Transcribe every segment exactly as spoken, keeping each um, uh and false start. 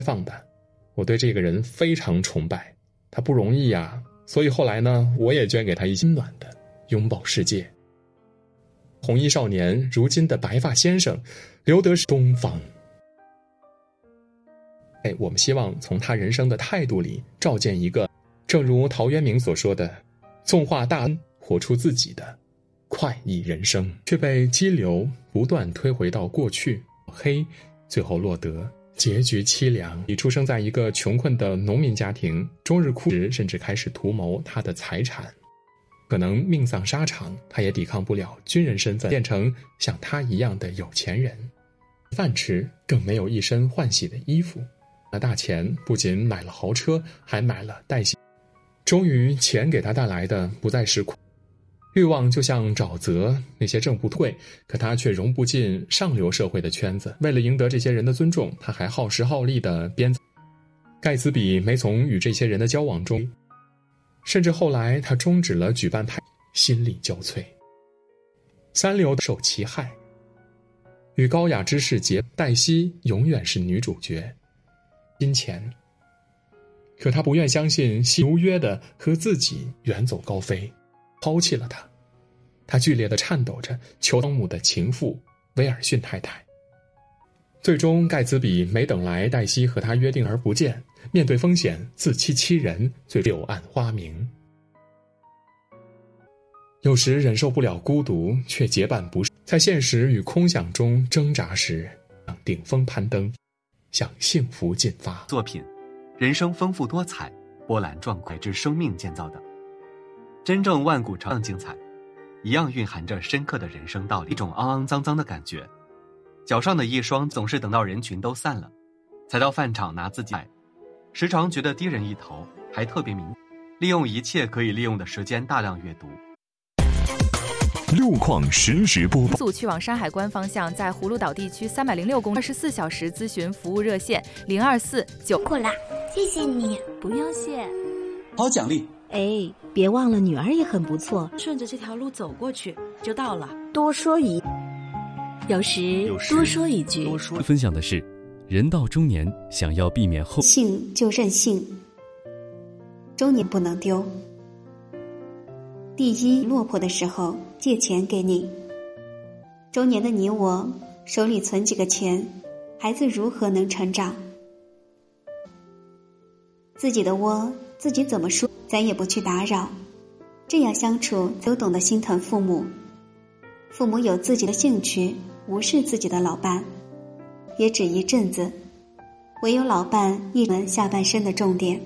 放的，我对这个人非常崇拜，他不容易呀，所以后来呢，我也捐给他一些暖的拥抱世界。红衣少年，如今的白发先生，留得是东方。哎，我们希望从他人生的态度里照见一个，正如陶渊明所说的，纵化大恩，活出自己的快意人生，却被激流不断推回到过去，黑，最后落得结局凄凉。你出生在一个穷困的农民家庭，终日哭时，甚至开始图谋他的财产，可能命丧沙场，他也抵抗不了军人身份，变成像他一样的有钱人，饭吃，更没有一身换洗的衣服。那大钱不仅买了豪车，还买了代洗。终于钱给他带来的不再是苦，欲望就像沼泽，那些挣不退，可他却融不进上流社会的圈子。为了赢得这些人的尊重，他还耗时耗力地编。盖茨比没从与这些人的交往中，甚至后来他终止了举办派，心力交瘁。三流受其害，与高雅之士结，黛西永远是女主角。金钱，可他不愿相信西如约的和自己远走高飞，抛弃了他。他剧烈地颤抖着求汤姆的情妇威尔逊太太。最终盖茨比没等来黛西和他约定而不见，面对风险自欺欺人，最柳暗花明。有时忍受不了孤独，却结伴不是，在现实与空想中挣扎时，向顶峰攀登，向幸福进发。 作品人生丰富多彩，波澜壮阔，之生命建造的真正万古长精彩，一样蕴含着深刻的人生道理。一种肮肮脏脏的感觉，脚上的一双总是等到人群都散了，才到饭场拿自己买，时常觉得低人一头，还特别明利用一切可以利用的时间大量阅读。 路况实时播报。 速去往山海关方向，在葫芦岛地区三百零六公里，二十四小时咨询服务热线零二四九。 过啦，谢谢你。 不用谢。 好奖励。 哎，别忘了女儿也很不错， 顺着这条路走过去就到了。 多说一，有时多说一句。 多说分享的是，人到中年想要避免后性就任性，中年不能丢。第一，落魄的时候借钱给你。中年的你我手里存几个钱，孩子如何能成长？自己的窝自己怎么说，咱也不去打扰。这样相处都懂得心疼父母。父母有自己的兴趣，无视自己的老伴，也只一阵子。唯有老伴一门下半生的重点。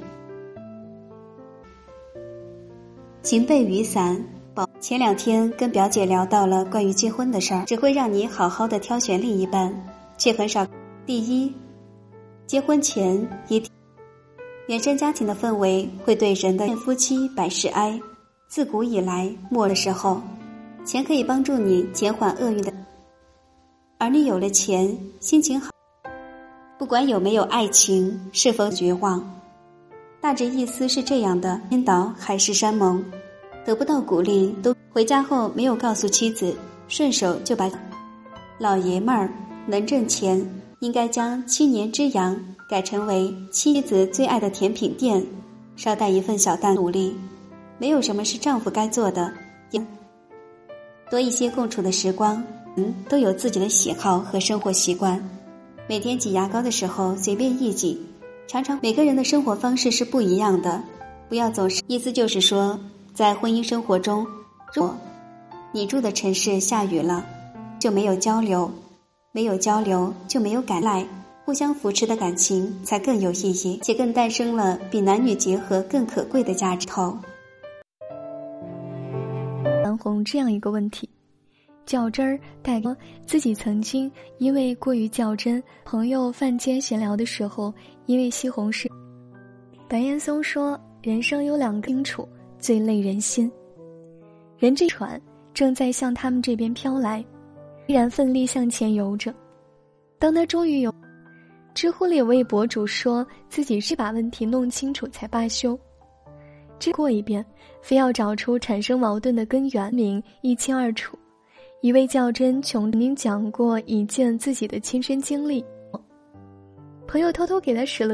晴被雨伞保。前两天跟表姐聊到了关于结婚的事儿，只会让你好好的挑选另一半，却很少。第一，结婚前一定原生家庭的氛围会对人的夫妻百事哀。自古以来，末的时候，钱可以帮助你减缓厄运的，而你有了钱，心情好，不管有没有爱情，是否绝望。大致意思是这样的：颠倒海誓山盟，得不到鼓励，都回家后没有告诉妻子，顺手就把老爷们儿能挣钱，应该将七年之痒改成为妻子最爱的甜品店，捎带一份小蛋努力。没有什么是丈夫该做的，多一些共处的时光。人都有自己的喜好和生活习惯，每天挤牙膏的时候随便一挤，常常每个人的生活方式是不一样的，不要总是。意思就是说，在婚姻生活中，如果你住的城市下雨了，就没有交流，没有交流就没有感来，互相扶持的感情才更有意义，且更诞生了比男女结合更可贵的价值头。 当红这样一个问题，较真儿带给自己曾经因为过于较真，朋友饭间闲聊的时候因为西红柿。白岩松说，人生有两个清楚最累人心，人这船正在向他们这边飘来，依然奋力向前游着。当他终于有，知乎里有位博主说自己是把问题弄清楚才罢休，这过一遍非要找出产生矛盾的根源，明一清二楚。一位较真穷您讲过一件自己的亲身经历， 朋友偷偷给他使了